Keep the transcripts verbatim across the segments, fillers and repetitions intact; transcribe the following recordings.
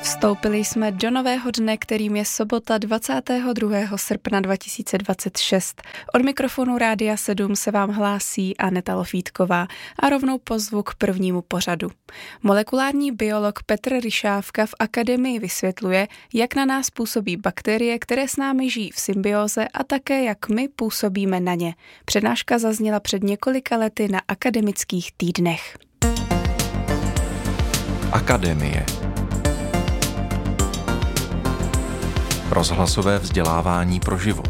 Vstoupili jsme do nového dne, kterým je sobota dvacátého druhého srpna dva tisíce dvacet šest. Od mikrofonu Rádia sedm se vám hlásí Aneta Lofítková a rovnou pozvu k prvnímu pořadu. Molekulární biolog Petr Ryšávka v Akademii vysvětluje, jak na nás působí bakterie, které s námi žijí v symbióze, a také jak my působíme na ně. Přednáška zazněla před několika lety na akademických týdnech. Akademie. Rozhlasové vzdělávání pro život.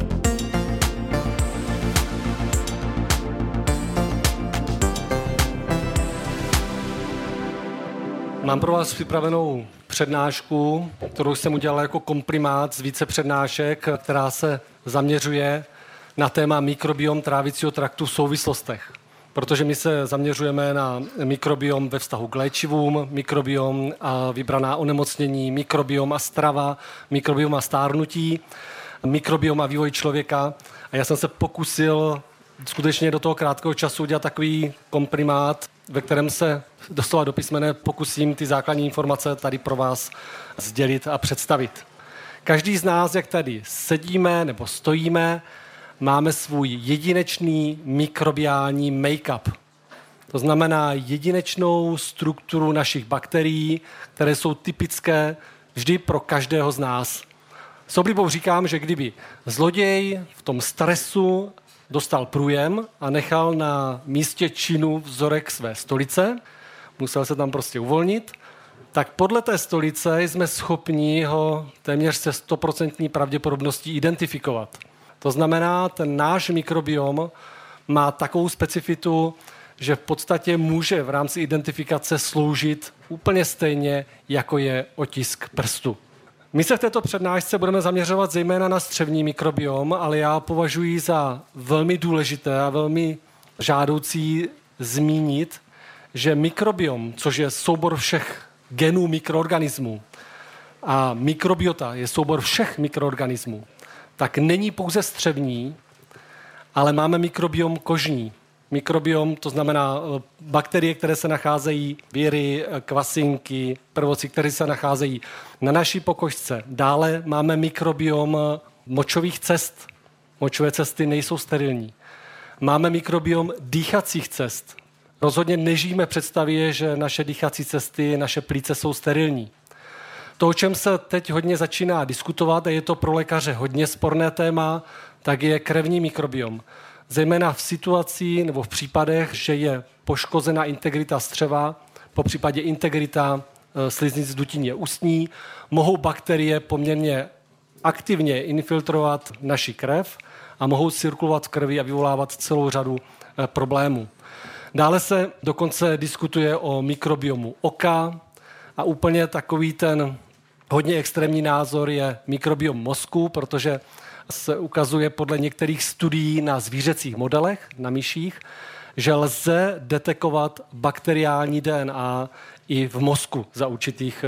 Mám pro vás připravenou přednášku, kterou jsem udělal jako komprimát z více přednášek, která se zaměřuje na téma mikrobiom trávicího traktu v souvislostech. Protože my se zaměřujeme na mikrobiom ve vztahu k léčivům, mikrobiom a vybraná onemocnění, mikrobiom a strava, mikrobiom a stárnutí, mikrobiom a vývoj člověka. A já jsem se pokusil skutečně do toho krátkého času udělat takový komprimát, ve kterém se doslova do písmene pokusím ty základní informace tady pro vás sdělit a představit. Každý z nás, jak tady sedíme nebo stojíme, máme svůj jedinečný mikrobiální make-up. To znamená jedinečnou strukturu našich bakterií, které jsou typické vždy pro každého z nás. S oblibou říkám, že kdyby zloděj v tom stresu dostal průjem a nechal na místě činu vzorek své stolice, musel se tam prostě uvolnit, tak podle té stolice jsme schopni ho téměř se stoprocentní pravděpodobností identifikovat. To znamená, ten náš mikrobiom má takovou specifitu, že v podstatě může v rámci identifikace sloužit úplně stejně, jako je otisk prstu. My se v této přednášce budeme zaměřovat zejména na střevní mikrobiom, ale já považuji za velmi důležité a velmi žádoucí zmínit, že mikrobiom, což je soubor všech genů mikroorganismů, a mikrobiota je soubor všech mikroorganismů, tak není pouze střevní, ale máme mikrobiom kožní. Mikrobiom, to znamená bakterie, které se nacházejí, viry, kvasinky, prvoci, které se nacházejí na naší pokožce. Dále máme mikrobiom močových cest. Močové cesty nejsou sterilní. Máme mikrobiom dýchacích cest. Rozhodně nežijeme v představě, že naše dýchací cesty, naše plíce jsou sterilní. To, o čem se teď hodně začíná diskutovat, a je to pro lékaře hodně sporné téma, tak je krevní mikrobiom. Zejména v situaci nebo v případech, že je poškozena integrita střeva, po případě integrita sliznic dutině ústní, mohou bakterie poměrně aktivně infiltrovat naši krev a mohou cirkulovat v krvi a vyvolávat celou řadu problémů. Dále se dokonce diskutuje o mikrobiomu oka a úplně takový ten hodně extrémní názor je mikrobiom mozku, protože se ukazuje podle některých studií na zvířecích modelech, na myších, že lze detekovat bakteriální D N A i v mozku za určitých,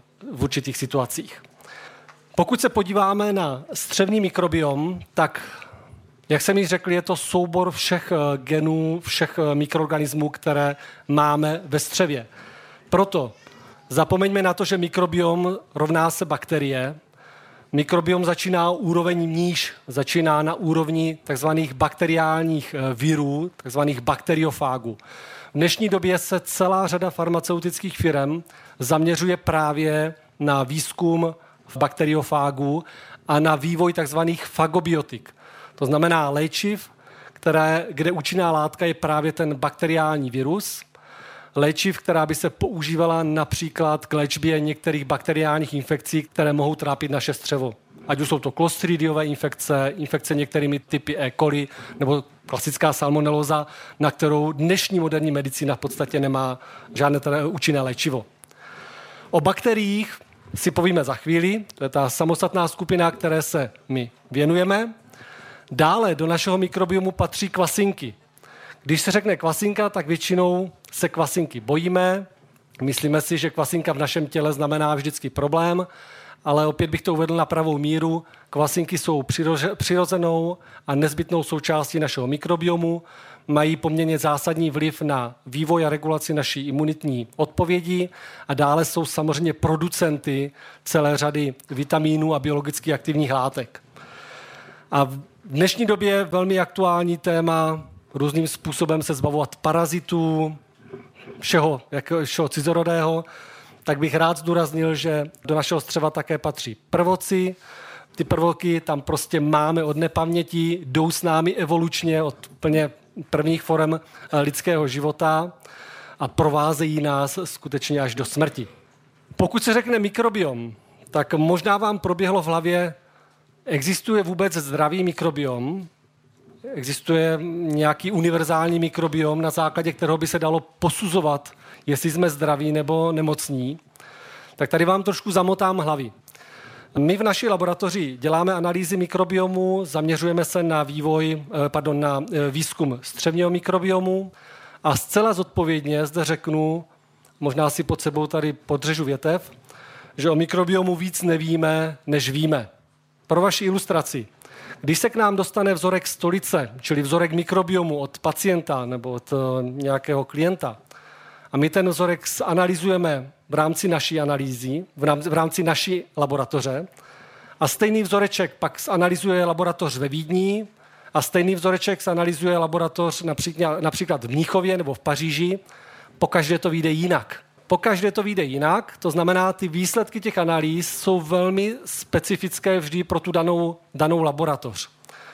v určitých situacích. Pokud se podíváme na střevní mikrobiom, tak, jak jsem již řekl, je to soubor všech genů, všech mikroorganismů, které máme ve střevě. Proto zapomeňme na to, že mikrobiom rovná se bakterie. Mikrobiom začíná úroveň níž, začíná na úrovni tzv. Bakteriálních virů, tzv. Bakteriofágů. V dnešní době se celá řada farmaceutických firm zaměřuje právě na výzkum bakteriofágů a na vývoj tzv. Fagobiotik. To znamená léčiv, které, kde účinná látka je právě ten bakteriální virus, léčiv, která by se používala například k léčbě některých bakteriálních infekcí, které mohou trápit naše střevo. Ať už jsou to klostridiové infekce, infekce některými typy E. coli nebo klasická salmonelóza, na kterou dnešní moderní medicína v podstatě nemá žádné účinné léčivo. O bakteriích si povíme za chvíli, to je ta samostatná skupina, které se my věnujeme. Dále do našeho mikrobiomu patří kvasinky. Když se řekne kvasinka, tak většinou se kvasinky bojíme. Myslíme si, že kvasinka v našem těle znamená vždycky problém, ale opět bych to uvedl na pravou míru. Kvasinky jsou přirozenou a nezbytnou součástí našeho mikrobiomu, mají poměrně zásadní vliv na vývoj a regulaci naší imunitní odpovědi a dále jsou samozřejmě producenty celé řady vitamínů a biologicky aktivních látek. A v dnešní době je velmi aktuální téma různým způsobem se zbavovat parazitů, všeho, jako, všeho cizorodého, tak bych rád zdůraznil, že do našeho střeva také patří prvoci. Ty prvoky tam prostě máme od nepaměti, jdou s námi evolučně od úplně prvních forem lidského života a provázejí nás skutečně až do smrti. Pokud se řekne mikrobiom, tak možná vám proběhlo v hlavě, existuje vůbec zdravý mikrobiom, existuje nějaký univerzální mikrobiom, na základě kterého by se dalo posuzovat, jestli jsme zdraví nebo nemocní, tak tady vám trošku zamotám hlavy. My v naší laboratoři děláme analýzy mikrobiomu, zaměřujeme se na vývoj, pardon, na výzkum střevního mikrobiomu a zcela zodpovědně zde řeknu, možná si pod sebou tady podřežu větev, že o mikrobiomu víc nevíme, než víme. Pro vaši ilustraci, když se k nám dostane vzorek stolice, čili vzorek mikrobiomu od pacienta nebo od nějakého klienta, a my ten vzorek analyzujeme v rámci naší analýzy, v rámci naší laboratoře, a stejný vzoreček pak analyzuje laboratoř ve Vídni a stejný vzoreček analyzuje laboratoř například, například v Mnichově nebo v Paříži, pokaždé to vyjde jinak. Pokaždé to vyjde jinak, to znamená, ty výsledky těch analýz jsou velmi specifické vždy pro tu danou, danou laboratoř.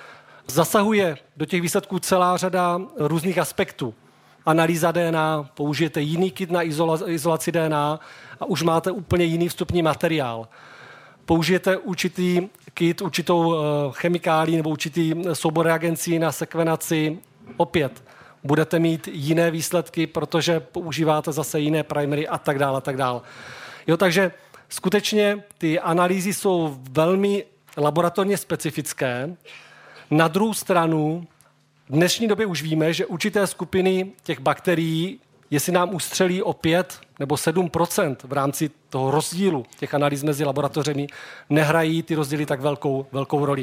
Zasahuje do těch výsledků celá řada různých aspektů. Analýza D N A, použijete jiný kit na izolaci D N A a už máte úplně jiný vstupní materiál. Použijete určitý kit, určitou chemikálii nebo určitý soubor reagencí na sekvenaci, opět budete mít jiné výsledky, protože používáte zase jiné primery a tak dále, a tak dále. Jo, takže skutečně ty analýzy jsou velmi laboratorně specifické. Na druhou stranu v dnešní době už víme, že určité skupiny těch bakterií, jestli nám ustřelí o pět nebo sedm procent v rámci toho rozdílu těch analýz mezi laboratořemi, nehrají ty rozdíly tak velkou, velkou roli.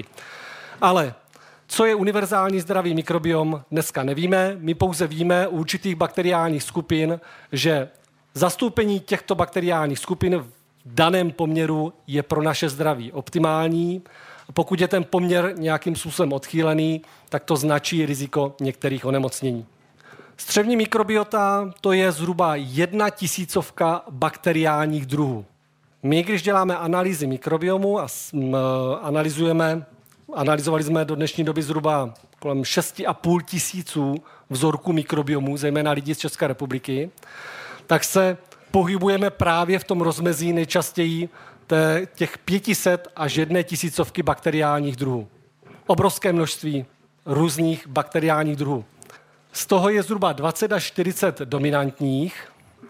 Ale co je univerzální zdravý mikrobiom, dneska nevíme. My pouze víme u určitých bakteriálních skupin, že zastoupení těchto bakteriálních skupin v daném poměru je pro naše zdraví optimální. Pokud je ten poměr nějakým způsobem odchýlený, tak to značí riziko některých onemocnění. Střevní mikrobiota to je zhruba jedna tisícovka bakteriálních druhů. My, když děláme analýzy mikrobiomu a analyzujeme, analyzovali jsme do dnešní doby zhruba kolem šest a půl tisíců vzorků mikrobiomu, zejména lidí z České republiky, tak se pohybujeme právě v tom rozmezí nejčastěji těch pětiset až jedné tisícovky bakteriálních druhů. Obrovské množství různých bakteriálních druhů. Z toho je zhruba dvacet až čtyřicet dominantních,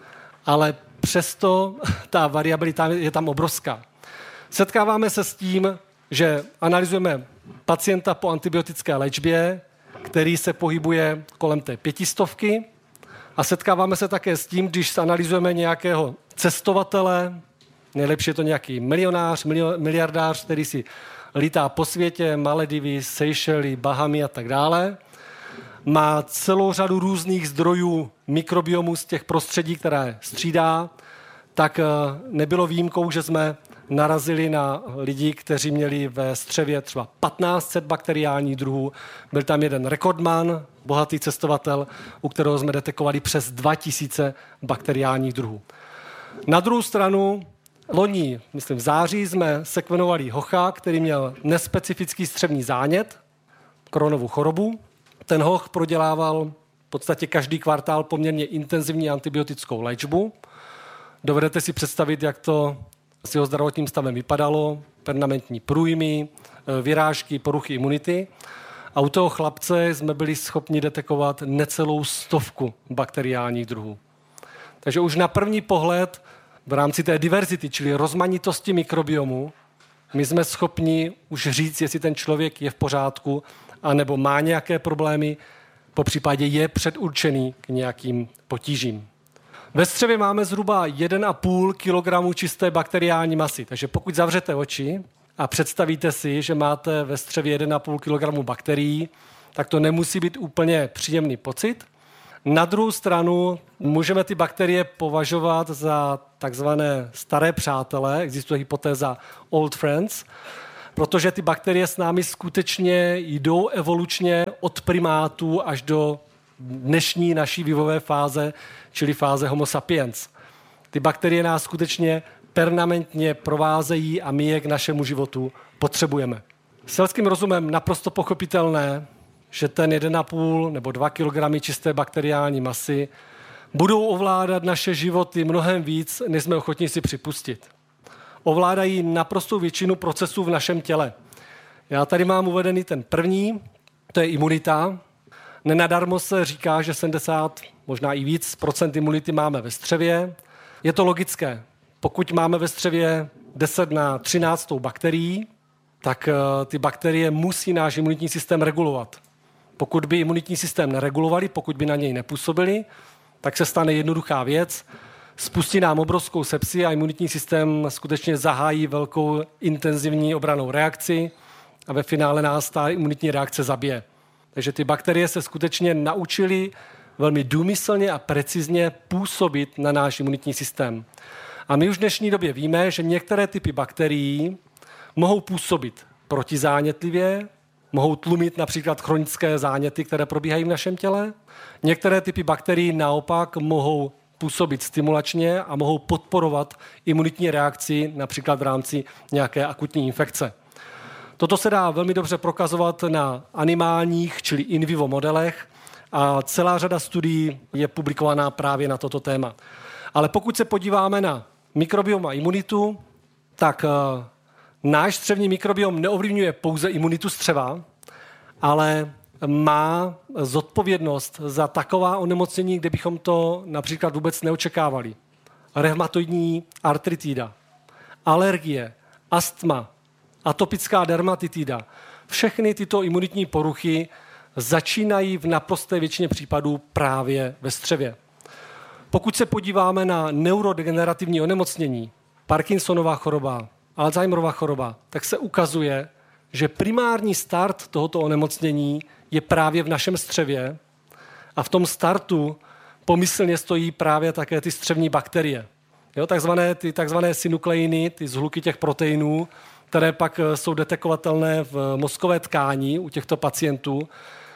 ale přesto ta variabilita je tam obrovská. Setkáváme se s tím, že analyzujeme pacienta po antibiotické léčbě, který se pohybuje kolem té pětistovky, a setkáváme se také s tím, když analyzujeme nějakého cestovatele, nejlepší je to nějaký milionář, miliardář, který si lítá po světě, Maledivy, Seychely, Bahamy a tak dále. Má celou řadu různých zdrojů mikrobiomu z těch prostředí, které střídá, tak nebylo výjimkou, že jsme narazili na lidi, kteří měli ve střevě třeba patnáct set bakteriálních druhů. Byl tam jeden rekordman, bohatý cestovatel, u kterého jsme detekovali přes dva tisíce bakteriálních druhů. Na druhou stranu loni, myslím v září, jsme sekvenovali hocha, který měl nespecifický střevní zánět, Crohnovu chorobu. Ten hoch prodělával v podstatě každý kvartál poměrně intenzivní antibiotickou léčbu. Dovedete si představit, jak to s jeho zdravotním stavem vypadalo, permanentní průjmy, vyrážky, poruchy imunity. A u toho chlapce jsme byli schopni detekovat necelou stovku bakteriálních druhů. Takže už na první pohled v rámci té diverzity, čili rozmanitosti mikrobiomu, my jsme schopni už říct, jestli ten člověk je v pořádku, anebo má nějaké problémy, popřípadě je předurčený k nějakým potížím. Ve střevě máme zhruba jeden a půl kilogramu čisté bakteriální masy, takže pokud zavřete oči a představíte si, že máte ve střevě jeden a půl kilogramu bakterií, tak to nemusí být úplně příjemný pocit. Na druhou stranu můžeme ty bakterie považovat za takzvané staré přátelé, existuje hypotéza old friends, protože ty bakterie s námi skutečně jdou evolučně od primátů až do dnešní naší vývojové fáze, čili fáze Homo sapiens. Ty bakterie nás skutečně permanentně provázejí a my je k našemu životu potřebujeme. Selským rozumem naprosto pochopitelné, že ten jeden a půl nebo dva kilogramy čisté bakteriální masy budou ovládat naše životy mnohem víc, než jsme ochotní si připustit. Ovládají naprostou většinu procesů v našem těle. Já tady mám uvedený ten první, to je imunita. Nenadarmo se říká, že sedmdesát, možná i víc procent imunity máme ve střevě. Je to logické. Pokud máme ve střevě deset na třináct bakterií, tak ty bakterie musí náš imunitní systém regulovat. Pokud by imunitní systém neregulovali, pokud by na něj nepůsobili, tak se stane jednoduchá věc. Spustí nám obrovskou sepsi a imunitní systém skutečně zahájí velkou intenzivní obrannou reakci a ve finále nás ta imunitní reakce zabije. Takže ty bakterie se skutečně naučily velmi důmyslně a precizně působit na náš imunitní systém. A my už v dnešní době víme, že některé typy bakterií mohou působit protizánětlivě, mohou tlumit například chronické záněty, které probíhají v našem těle. Některé typy bakterií naopak mohou působit stimulačně a mohou podporovat imunitní reakci například v rámci nějaké akutní infekce. Toto se dá velmi dobře prokazovat na animálních, čili in vivo modelech a celá řada studií je publikovaná právě na toto téma. Ale pokud se podíváme na mikrobiom a imunitu, tak náš střevní mikrobiom neovlivňuje pouze imunitu střeva, ale má zodpovědnost za taková onemocnění, kde bychom to například vůbec neočekávali. Revmatoidní artritida, alergie, astma, atopická dermatitida. Všechny tyto imunitní poruchy začínají v naprosté většině případů právě ve střevě. Pokud se podíváme na neurodegenerativní onemocnění, Parkinsonova choroba, Alzheimerova choroba, tak se ukazuje, že primární start tohoto onemocnění je právě v našem střevě a v tom startu pomyslně stojí právě také ty střevní bakterie. Jo, takzvané, ty takzvané synukleiny, ty zhluky těch proteinů, které pak jsou detekovatelné v mozkové tkáni u těchto pacientů,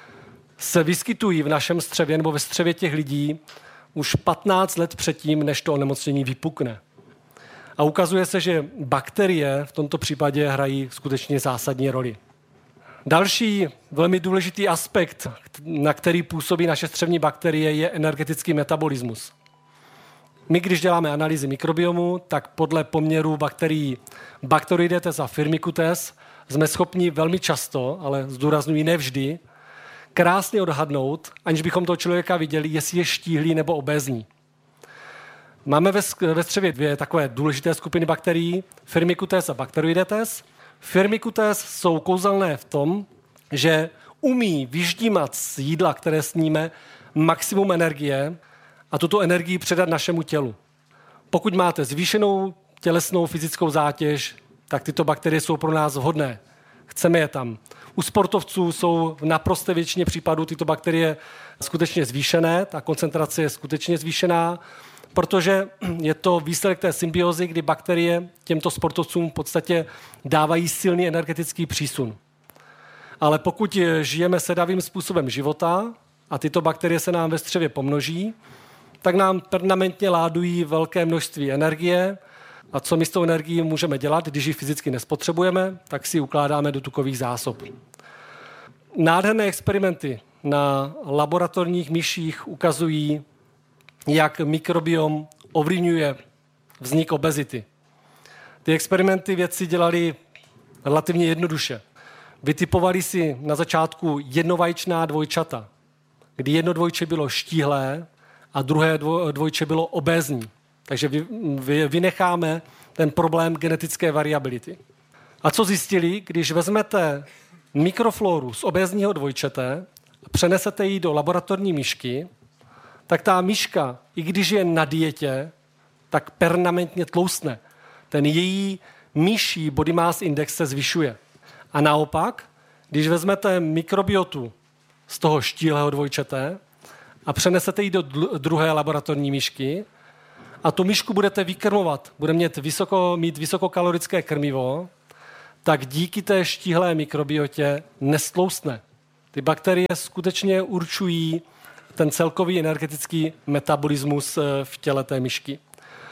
se vyskytují v našem střevě nebo ve střevě těch lidí už patnáct let předtím, než to onemocnění vypukne. A ukazuje se, že bakterie v tomto případě hrají skutečně zásadní roli. Další velmi důležitý aspekt, na který působí naše střevní bakterie, je energetický metabolismus. My, když děláme analýzy mikrobiomu, tak podle poměru bakterií Bacteroidetes a Firmicutes jsme schopni velmi často, ale zdůrazňuji ne vždy, krásně odhadnout, aniž bychom toho člověka viděli, jestli je štíhlý nebo obézní. Máme ve střevě dvě takové důležité skupiny bakterií, Firmicutes a Bacteroidetes. Firmicutes jsou kouzelné v tom, že umí vyždímat z jídla, které sníme, maximum energie a tuto energii předat našemu tělu. Pokud máte zvýšenou tělesnou fyzickou zátěž, tak tyto bakterie jsou pro nás vhodné. Chceme je tam. U sportovců jsou v naprosté většině případů tyto bakterie skutečně zvýšené, ta koncentrace je skutečně zvýšená, protože je to výsledek té symbiozy, kdy bakterie těmto sportovcům v podstatě dávají silný energetický přísun. Ale pokud žijeme sedavým způsobem života a tyto bakterie se nám ve střevě pomnoží, tak nám permanentně ládují velké množství energie. A co my s tou energií můžeme dělat, když ji fyzicky nespotřebujeme, tak si ukládáme do tukových zásob. Nádherné experimenty na laboratorních myších ukazují, jak mikrobiom ovlivňuje vznik obezity. Ty experimenty vědci dělali relativně jednoduše. Vytipovali si na začátku jednovaječná dvojčata, kdy jedno dvojče bylo štíhlé a druhé dvojče bylo obézní. Takže vynecháme ten problém genetické variability. A co zjistili, když vezmete mikrofloru z obézního dvojčete a přenesete ji do laboratorní myšky, tak ta myška, i když je na dietě, tak permanentně tloustne. Ten její myší body mass index se zvyšuje. A naopak, když vezmete mikrobiotu z toho štíhlého dvojčete a přenesete ji do druhé laboratorní myšky a tu myšku budete vykrmovat, bude mít, vysoko, mít vysokokalorické krmivo, tak díky té štíhlé mikrobiotě nestloustne. Ty bakterie skutečně určují ten celkový energetický metabolismus v těle té myšky.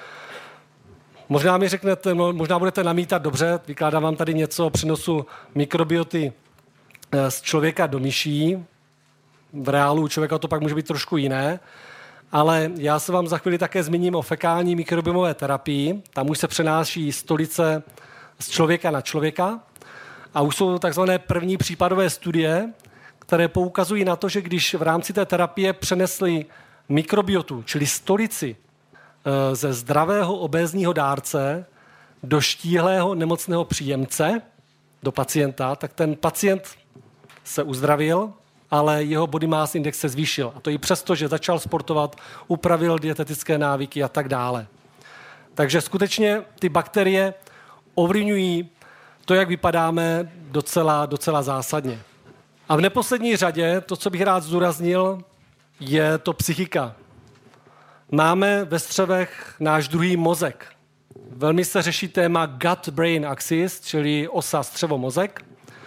Možná mi řeknete, možná budete namítat, dobře, vykládám vám tady něco o přenosu mikrobioty z člověka do myší. V reálu u člověka to pak může být trošku jiné, ale já se vám za chvíli také zmíním o fekální mikrobiomové terapii. Tam už se přenáší stolice z člověka na člověka a už jsou takzvané první případové studie, které poukazují na to, že když v rámci té terapie přenesli mikrobiotu, čili stolici ze zdravého obézního dárce do štíhlého nemocného příjemce, do pacienta, tak ten pacient se uzdravil, ale jeho body mass index se zvýšil. A to i přesto, že začal sportovat, upravil dietetické návyky a tak dále. Takže skutečně ty bakterie ovlivňují to, jak vypadáme, docela, docela zásadně. A v neposlední řadě, to, co bych rád zdůraznil, je to psychika. Máme ve střevech náš druhý mozek. Velmi se řeší téma gut-brain axis, čili osa střevo-mozek,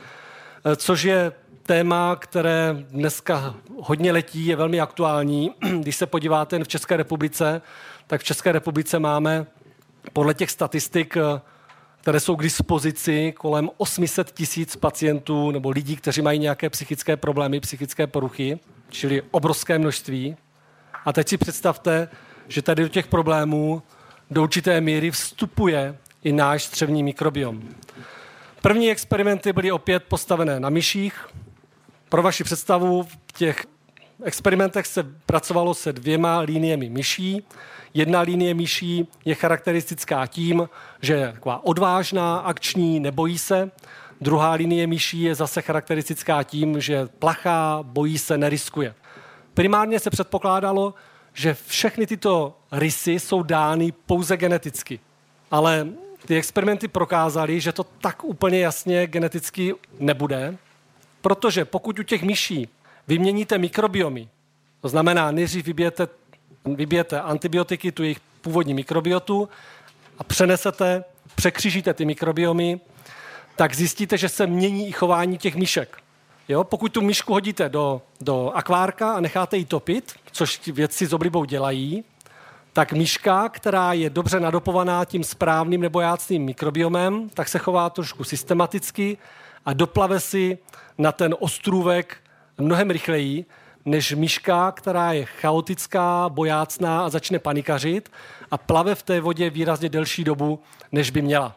což je téma, které dneska hodně letí, je velmi aktuální. Když se podíváte jen v České republice, tak v České republice máme podle těch statistik, které jsou k dispozici, kolem osm set tisíc pacientů nebo lidí, kteří mají nějaké psychické problémy, psychické poruchy, čili obrovské množství. A teď si představte, že tady do těch problémů do určité míry vstupuje i náš střevní mikrobiom. První experimenty byly opět postavené na myších. Pro vaši představu, v těch experimentech se pracovalo se dvěma liniemi myší. Jedna linie myší je charakteristická tím, že je taková odvážná, akční, nebojí se. Druhá linie myší je zase charakteristická tím, že plachá, bojí se, neriskuje. Primárně se předpokládalo, že všechny tyto rysy jsou dány pouze geneticky. Ale ty experimenty prokázaly, že to tak úplně jasně geneticky nebude, protože pokud u těch myší vyměníte mikrobiomy, to znamená, nejdřív vybijete, vybijete antibiotiky, tu jejich původní mikrobiotu a přenesete, překřižíte ty mikrobiomy, tak zjistíte, že se mění i chování těch myšek. Jo? Pokud tu myšku hodíte do, do akvárka a necháte ji topit, což ti vědci s oblibou dělají, tak myška, která je dobře nadopovaná tím správným nebo jácným mikrobiomem, tak se chová trošku systematicky a doplave si na ten ostrůvek mnohem rychleji, než myška, která je chaotická, bojácná a začne panikařit a plave v té vodě výrazně delší dobu, než by měla.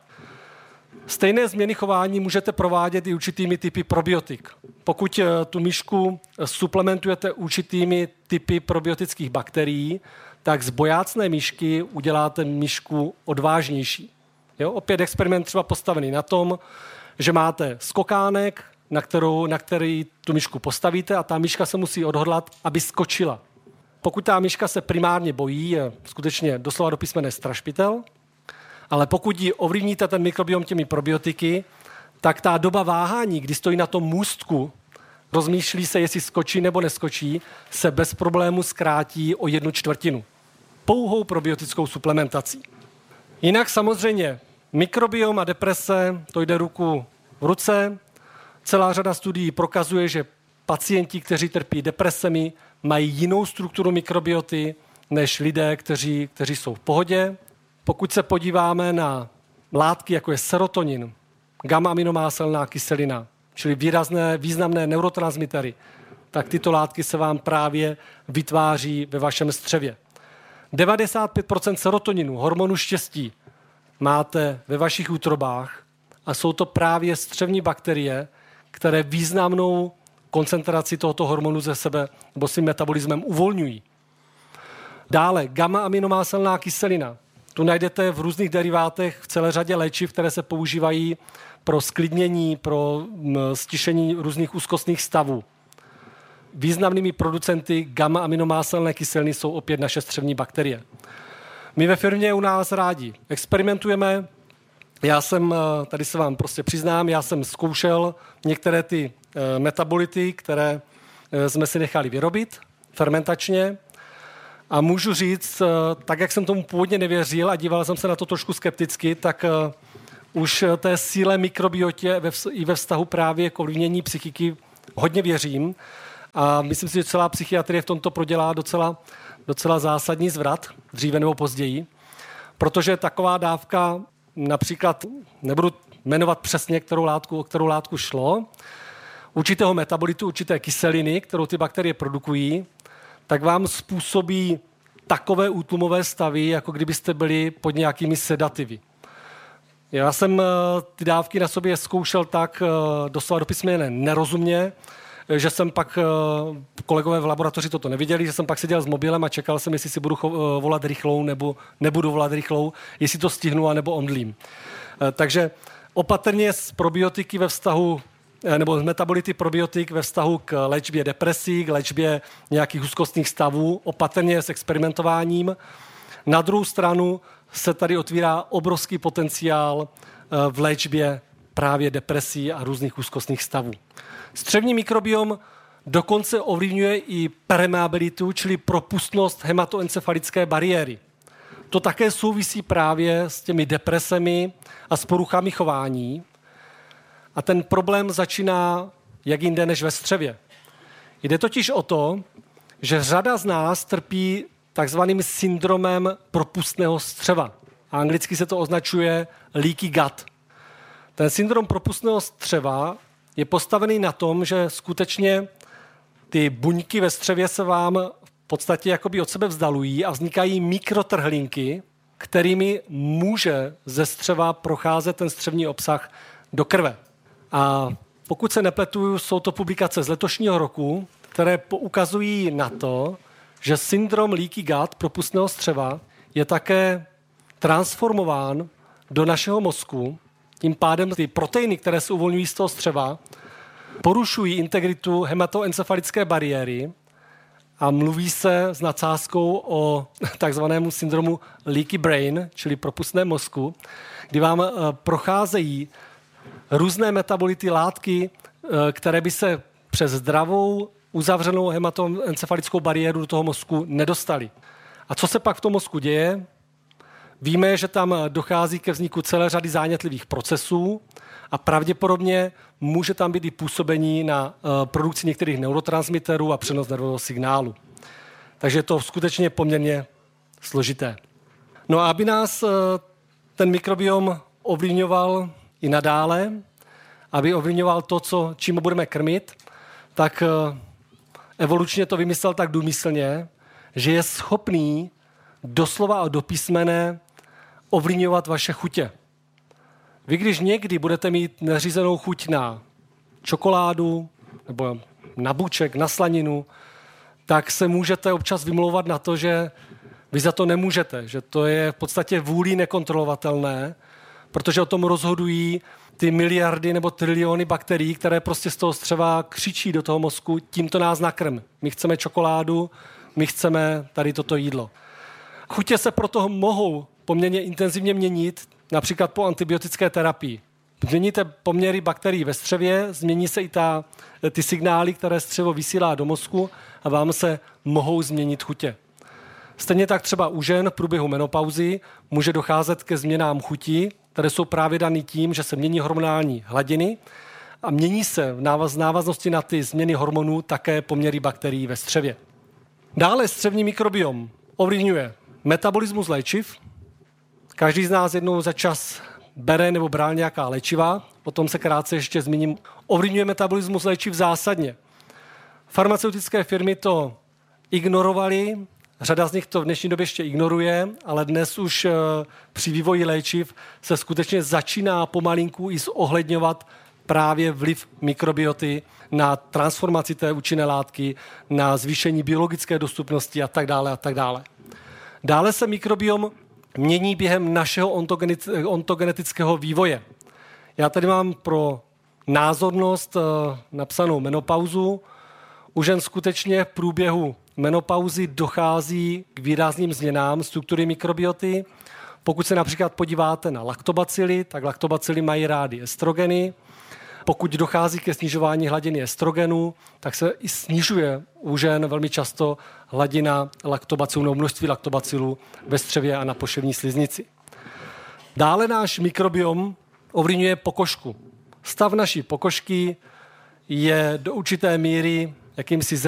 Stejné změny chování můžete provádět i určitými typy probiotik. Pokud tu myšku suplementujete určitými typy probiotických bakterií, tak z bojácné myšky uděláte myšku odvážnější. Jo? Opět experiment třeba postavený na tom, že máte skokánek, na, kterou, na který tu myšku postavíte a ta myška se musí odhodlat, aby skočila. Pokud ta myška se primárně bojí, je skutečně doslova do písmene strašpitel, ale pokud ji ovlivníte ten mikrobiom těmi probiotiky, tak ta doba váhání, kdy stojí na tom můstku, rozmýšlí se, jestli skočí nebo neskočí, se bez problému zkrátí o jednu čtvrtinu. Pouhou probiotickou suplementací. Jinak samozřejmě mikrobiom a deprese, to jde ruku v ruce. Celá řada studií prokazuje, že pacienti, kteří trpí depresemi, mají jinou strukturu mikrobioty než lidé, kteří, kteří jsou v pohodě. Pokud se podíváme na látky, jako je serotonin, gamma-aminomáselná kyselina, čili výrazné, významné neurotransmitery, tak tyto látky se vám právě vytváří ve vašem střevě. devadesát pět procent serotoninu, hormonu štěstí, máte ve vašich útrobách a jsou to právě střevní bakterie, které významnou koncentraci tohoto hormonu ze sebe nebo svým metabolismem uvolňují. Dále gamma-aminomáselná kyselina. Tu najdete v různých derivátech v celé řadě léčiv, které se používají pro sklidnění, pro stišení různých úzkostných stavů. významnými producenty gamma-aminomáselné kyseliny jsou opět naše střevní bakterie. My ve firmě u nás rádi experimentujeme. Já jsem, tady se vám prostě přiznám, já jsem zkoušel některé ty metabolity, které jsme si nechali vyrobit fermentačně. A můžu říct, tak jak jsem tomu původně nevěřil a díval jsem se na to trošku skepticky, tak už té síle mikrobiotě i ve vztahu právě k ovlivnění psychiky hodně věřím. A myslím si, že celá psychiatrie v tomto prodělá docela, docela zásadní zvrat, dříve nebo později. Protože taková dávka, například, nebudu jmenovat přesně, kterou látku, o kterou látku šlo, určitého metabolitu, určité kyseliny, kterou ty bakterie produkují, tak vám způsobí takové útlumové stavy, jako kdybyste byli pod nějakými sedativy. Já jsem ty dávky na sobě zkoušel tak doslova do písmene nerozumně, že jsem pak, kolegové v laboratoři toto neviděli, že jsem pak seděl s mobilem a čekal jsem, jestli si budu volat rychlou nebo nebudu volat rychlou, jestli to stihnu a nebo omdlím. Takže opatrně s probiotiky ve vztahu nebo z metabolity probiotik ve vztahu k léčbě depresí, k léčbě nějakých úzkostných stavů, opatrně s experimentováním. Na druhou stranu se tady otvírá obrovský potenciál v léčbě právě depresí a různých úzkostných stavů. Střevní mikrobiom dokonce ovlivňuje i permeabilitu, čili propustnost hematoencefalické bariéry. To také souvisí právě s těmi depresemi a s poruchami chování. A ten problém začíná jak jinde než ve střevě. Jde totiž o to, že řada z nás trpí takzvaným syndromem propustného střeva. A anglicky se to označuje leaky gut. Ten syndrom propustného střeva je postavený na tom, že skutečně ty buňky ve střevě se vám v podstatě jakoby od sebe vzdalují a vznikají mikrotrhlinky, kterými může ze střeva procházet ten střevní obsah do krve. A pokud se nepletuju, jsou to publikace z letošního roku, které poukazují na to, že syndrom leaky gut, propustného střeva, je také transformován do našeho mozku. Tím pádem ty proteiny, které se uvolňují z toho střeva, porušují integritu hematoencefalické bariéry a mluví se s nadsázkou o takzvanému syndromu leaky brain, čili propustné mozku, kdy vám procházejí různé metabolity, látky, které by se přes zdravou uzavřenou hematoencefalickou bariéru do toho mozku nedostaly. A co se pak v tom mozku děje? Víme, že tam dochází ke vzniku celé řady zánětlivých procesů a pravděpodobně může tam být i působení na produkci některých neurotransmiterů a přenos nervového signálu. Takže je to skutečně poměrně složité. No a aby nás ten mikrobiom ovlivňoval i nadále, aby ovlivňoval to, co, čím budeme krmit, tak evolučně to vymyslel tak důmyslně, že je schopný doslova a do písmene ovlivňovat vaše chutě. Vy, když někdy budete mít neřízenou chuť na čokoládu nebo na buček, na slaninu, tak se můžete občas vymlouvat na to, že vy za to nemůžete, že to je v podstatě vůlí nekontrolovatelné, protože o tom rozhodují ty miliardy nebo triliony bakterií, které prostě z toho střeva křičí do toho mozku, tímto nás nakrm. My chceme čokoládu, my chceme tady toto jídlo. Chutě se proto mohou poměrně intenzivně měnit, například po antibiotické terapii. Změníte poměry bakterií ve střevě, změní se i ta, ty signály, které střevo vysílá do mozku a vám se mohou změnit chutě. Stejně tak třeba u žen v průběhu menopauzy může docházet ke změnám chuti, které jsou právě daný tím, že se mění hormonální hladiny a mění se v návaz, návaznosti na ty změny hormonů také poměry bakterií ve střevě. Dále střevní mikrobiom ovlivňuje metabolismus léčiv. Každý z nás jednou za čas bere nebo bral nějaká léčiva, o tom se krátce ještě zmíním. Ovlivňuje metabolismus léčiv zásadně. Farmaceutické firmy to ignorovaly, řada z nich to v dnešní době ještě ignoruje, ale dnes už při vývoji léčiv se skutečně začíná pomalinku i zohledňovat právě vliv mikrobioty na transformaci té účinné látky, na zvýšení biologické dostupnosti a tak dále a tak dále. Dále se mikrobiom mění během našeho ontogenetického vývoje. Já tady mám pro názornost napsanou menopauzu. U žen skutečně v průběhu menopauzy dochází k výrazným změnám struktury mikrobioty. Pokud se například podíváte na laktobacily, tak laktobacily mají rády estrogeny. Pokud dochází ke snižování hladiny estrogenu, tak se i snižuje u žen velmi často hladina laktobacilů nebo množství laktobacilů ve střevě a na poševní sliznici. Dále náš mikrobiom ovlivňuje pokožku. Stav naší pokožky je do určité míry jakýmsi